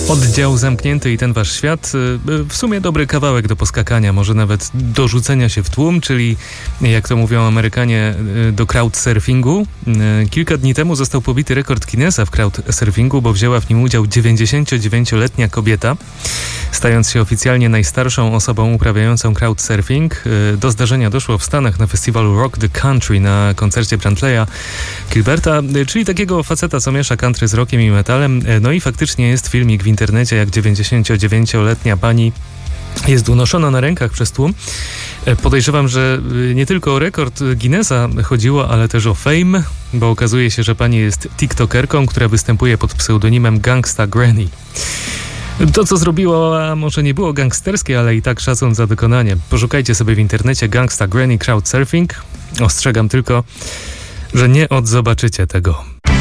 Oddział zamknięty i ten wasz świat. W sumie dobry kawałek do poskakania, może nawet do rzucenia się w tłum, czyli jak to mówią Amerykanie, do crowdsurfingu. Kilka dni temu został pobity rekord Guinnessa w crowdsurfingu, bo wzięła w nim udział 99-letnia kobieta, stając się oficjalnie najstarszą osobą uprawiającą crowdsurfing. Do zdarzenia doszło w Stanach na festiwalu Rock the Country na koncercie Brantleya Gilberta, czyli takiego faceta, co miesza country z rockiem i metalem. No i faktycznie jest filmik w internecie, jak 99-letnia pani jest unoszona na rękach przez tłum. Podejrzewam, że nie tylko o rekord Guinnessa chodziło, ale też o fame, bo okazuje się, że pani jest tiktokerką, która występuje pod pseudonimem Gangsta Granny. To, co zrobiło, może nie było gangsterskie, ale i tak szacun za dokonanie. Poszukajcie sobie w internecie Gangsta Granny Crowdsurfing. Ostrzegam tylko, że nie odzobaczycie tego.